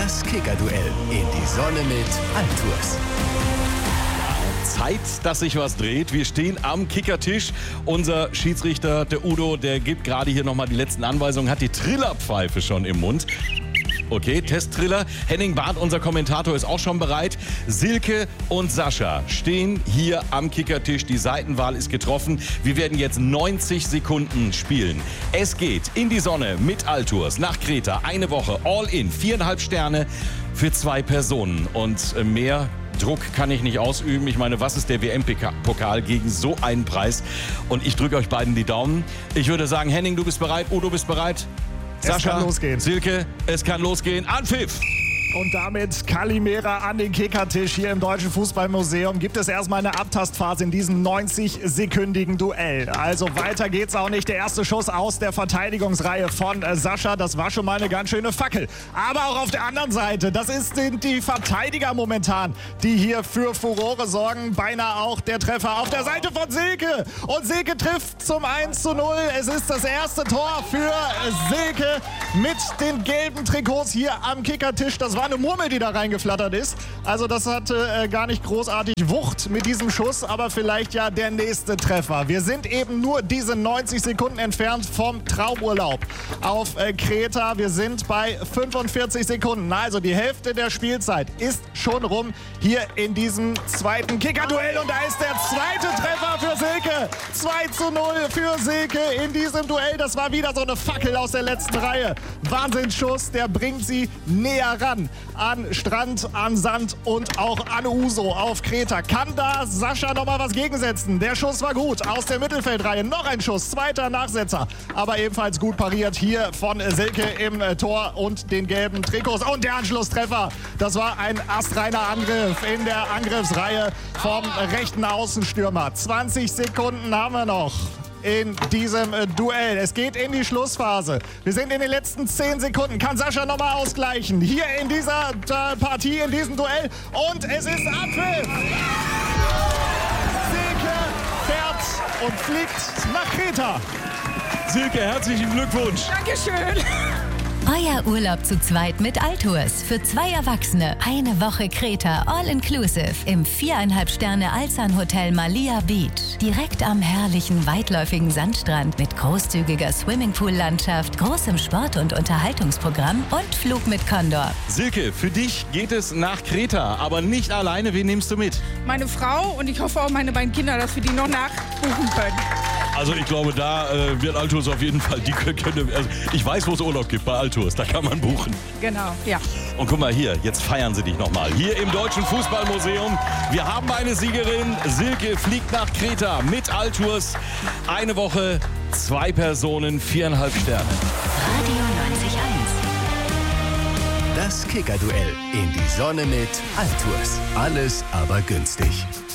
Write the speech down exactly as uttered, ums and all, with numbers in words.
Das Kicker-Duell in die Sonne mit Altours. Zeit, dass sich was dreht. Wir stehen am Kickertisch. Unser Schiedsrichter, der Udo, der gibt gerade hier nochmal die letzten Anweisungen, hat die Trillerpfeife schon im Mund. Okay, Testtriller. Henning Barth, unser Kommentator, ist auch schon bereit. Silke und Sascha stehen hier am Kickertisch. Die Seitenwahl ist getroffen. Wir werden jetzt neunzig Sekunden spielen. Es geht in die Sonne mit Altours nach Kreta. Eine Woche, all in, viereinhalb Sterne für zwei Personen. Und mehr Druck kann ich nicht ausüben. Ich meine, was ist der W M-Pokal gegen so einen Preis? Und ich drücke euch beiden die Daumen. Ich würde sagen, Henning, du bist bereit. Udo, bist bereit? Sascha, es kann losgehen. Silke, es kann losgehen. Anpfiff! Und damit Kalimera an den Kickertisch hier im Deutschen Fußballmuseum. Gibt es erstmal eine Abtastphase in diesem neunzig-sekündigen Duell. Also weiter geht's auch nicht. Der erste Schuss aus der Verteidigungsreihe von äh, Sascha. Das war schon mal eine ganz schöne Fackel. Aber auch auf der anderen Seite, das ist, sind die Verteidiger momentan, die hier für Furore sorgen. Beinahe auch der Treffer auf der Seite von Silke. Und Silke trifft zum eins zu null. Es ist das erste Tor für äh, Silke mit den gelben Trikots hier am Kickertisch. Das war eine Murmel, die da reingeflattert ist. Also das hatte äh, gar nicht großartig Wucht mit diesem Schuss, aber vielleicht ja der nächste Treffer. Wir sind eben nur diese neunzig Sekunden entfernt vom Traumurlaub auf äh, Kreta. Wir sind bei fünfundvierzig Sekunden. Also die Hälfte der Spielzeit ist schon rum hier in diesem zweiten Kicker-Duell. Und da ist der zweite Treffer für Silke. zwei zu null für Silke in diesem Duell. Das war wieder so eine Fackel aus der letzten Reihe. Wahnsinnsschuss, der bringt sie näher ran an Strand, an Sand und auch an Uso auf Kreta. Kann da Sascha noch mal was gegensetzen? Der Schuss war gut aus der Mittelfeldreihe. Noch ein Schuss, zweiter Nachsetzer. Aber ebenfalls gut pariert hier von Silke im Tor und den gelben Trikots. Und der Anschlusstreffer. Das war ein astreiner Angriff in der Angriffsreihe vom rechten Außenstürmer. zwanzig Sekunden haben wir noch in diesem äh, Duell. Es geht in die Schlussphase. Wir sind in den letzten zehn Sekunden. Kann Sascha nochmal ausgleichen? Hier in dieser äh, Partie, in diesem Duell. Und es ist Abpfiff! Silke fährt und fliegt nach Kreta. Silke, herzlichen Glückwunsch. Dankeschön. Euer Urlaub zu zweit mit Altours. Für zwei Erwachsene. Eine Woche Kreta, all inclusive. Im viereinhalb Sterne Alsan Hotel Malia Beach. Direkt am herrlichen, weitläufigen Sandstrand mit großzügiger Swimmingpool-Landschaft, großem Sport- und Unterhaltungsprogramm und Flug mit Condor. Silke, für dich geht es nach Kreta, aber nicht alleine. Wen nimmst du mit? Meine Frau und ich hoffe auch meine beiden Kinder, dass wir die noch nachbuchen können. Also ich glaube, da äh, wird Altours auf jeden Fall, die können, also ich weiß, wo es Urlaub gibt, bei Altours, da kann man buchen. Genau, ja. Und guck mal hier, jetzt feiern sie dich nochmal. Hier im Deutschen Fußballmuseum. Wir haben eine Siegerin. Silke fliegt nach Kreta mit Altours. Eine Woche, zwei Personen, viereinhalb Sterne. Radio neunzig Komma eins. Das Kicker-Duell in die Sonne mit Altours. Alles aber günstig.